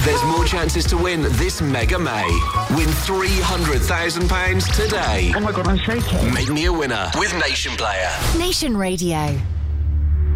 There's more chances to win this Mega May. Win £300,000 today. Oh my God, I'm shaking. Make me a winner with Nation Player. Nation Radio.